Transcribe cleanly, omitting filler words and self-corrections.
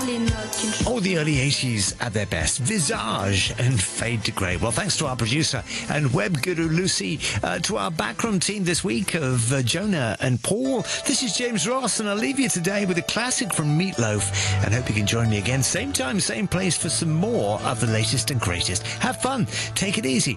Oh, the early 80s at their best. Visage and Fade to Grey. Well, thanks to our producer and web guru Lucy, to our background team this week of Jonah and Paul. This is James Ross, and I'll leave you today with a classic from Meatloaf, and hope you can join me again, same time, same place, for some more of the latest and greatest. Have fun. Take it easy.